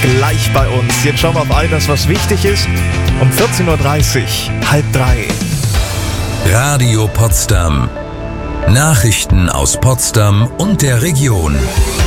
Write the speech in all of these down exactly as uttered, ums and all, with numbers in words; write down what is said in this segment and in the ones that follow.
gleich bei uns. Jetzt schauen wir auf all das, was wichtig ist. Um vierzehn Uhr dreißig, halb drei. Radio Potsdam. Nachrichten aus Potsdam und der Region.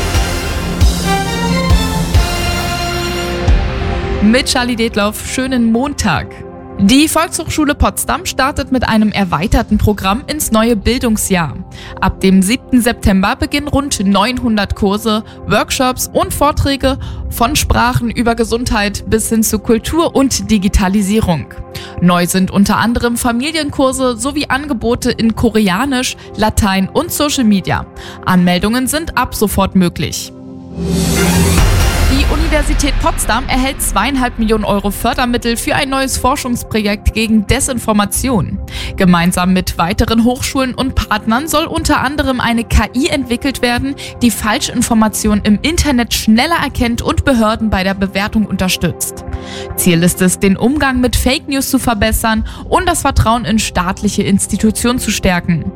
Mit Charlie Detloff, schönen Montag. Die Volkshochschule Potsdam startet mit einem erweiterten Programm ins neue Bildungsjahr. Ab dem siebten September beginnen rund neunhundert Kurse, Workshops und Vorträge von Sprachen über Gesundheit bis hin zu Kultur und Digitalisierung. Neu sind unter anderem Familienkurse sowie Angebote in Koreanisch, Latein und Social Media. Anmeldungen sind ab sofort möglich. Die Universität Potsdam erhält zweieinhalb Millionen Euro Fördermittel für ein neues Forschungsprojekt gegen Desinformation. Gemeinsam mit weiteren Hochschulen und Partnern soll unter anderem eine K I entwickelt werden, die Falschinformationen im Internet schneller erkennt und Behörden bei der Bewertung unterstützt. Ziel ist es, den Umgang mit Fake News zu verbessern und das Vertrauen in staatliche Institutionen zu stärken.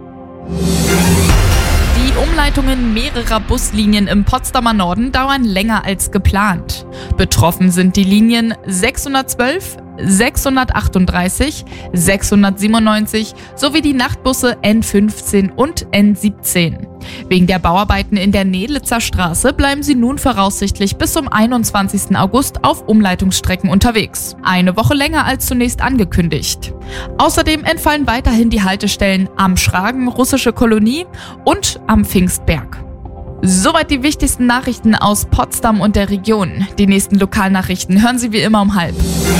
Die Umleitungen mehrerer Buslinien im Potsdamer Norden dauern länger als geplant. Betroffen sind die Linien sechshundertzwölf, sechshundertachtunddreißig, sechshundertsiebenundneunzig sowie die Nachtbusse N fünfzehn und N siebzehn. Wegen der Bauarbeiten in der Nedlitzer Straße bleiben sie nun voraussichtlich bis zum einundzwanzigsten August auf Umleitungsstrecken unterwegs. Eine Woche länger als zunächst angekündigt. Außerdem entfallen weiterhin die Haltestellen am Schragen, Russische Kolonie und am Pfingstberg. Soweit die wichtigsten Nachrichten aus Potsdam und der Region. Die nächsten Lokalnachrichten hören Sie wie immer um halb.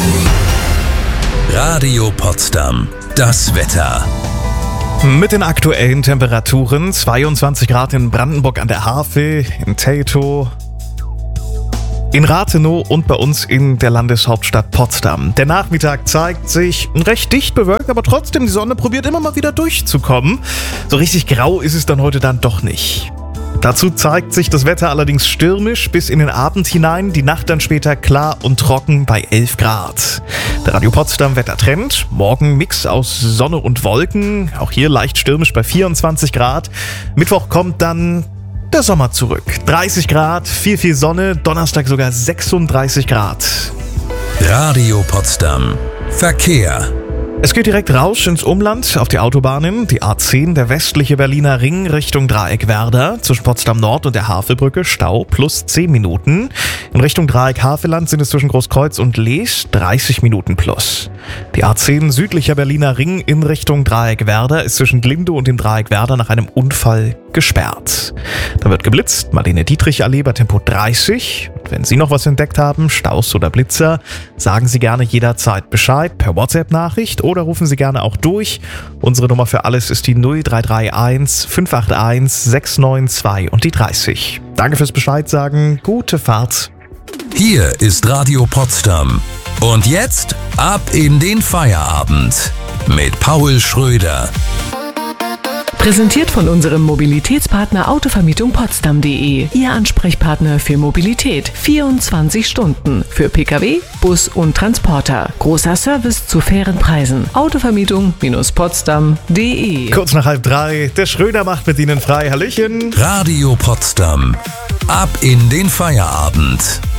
Radio Potsdam. Das Wetter. Mit den aktuellen Temperaturen zweiundzwanzig Grad in Brandenburg an der Havel, in Teltow, in Rathenow und bei uns in der Landeshauptstadt Potsdam. Der Nachmittag zeigt sich recht dicht bewölkt, aber trotzdem die Sonne probiert immer mal wieder durchzukommen. So richtig grau ist es dann heute dann doch nicht. Dazu zeigt sich das Wetter allerdings stürmisch bis in den Abend hinein, die Nacht dann später klar und trocken bei elf Grad. Der Radio Potsdam Wettertrend, morgen Mix aus Sonne und Wolken, auch hier leicht stürmisch bei vierundzwanzig Grad. Mittwoch kommt dann der Sommer zurück, dreißig Grad, viel, viel Sonne, Donnerstag sogar sechsunddreißig Grad. Radio Potsdam. Verkehr. Es geht direkt raus ins Umland auf die Autobahnen. Die A zehn, der westliche Berliner Ring Richtung Dreieck Werder. Zwischen Potsdam Nord und der Havelbrücke Stau plus zehn Minuten. In Richtung Dreieck Havelland sind es zwischen Großkreuz und Lees dreißig Minuten plus. Die A zehn, südlicher Berliner Ring in Richtung Dreieck Werder ist zwischen Glindow und dem Dreieck Werder nach einem Unfall gesperrt. Da wird geblitzt, Marlene-Dietrich-Allee bei Tempo dreißig. Und wenn Sie noch was entdeckt haben, Staus oder Blitzer, sagen Sie gerne jederzeit Bescheid per WhatsApp-Nachricht oder rufen Sie gerne auch durch. Unsere Nummer für alles ist die null drei drei eins fünf acht eins sechs neun zwei und die dreißig. Danke fürs Bescheid sagen, gute Fahrt. Hier ist Radio Potsdam. Und jetzt ab in den Feierabend mit Paul Schröder. Präsentiert von unserem Mobilitätspartner Autovermietung Potsdam punkt de. Ihr Ansprechpartner für Mobilität. vierundzwanzig Stunden. Für Pkw, Bus und Transporter. Großer Service zu fairen Preisen. Autovermietung Potsdam punkt de. Kurz nach halb drei, der Schröder macht mit Ihnen frei. Hallöchen. Radio Potsdam. Ab in den Feierabend.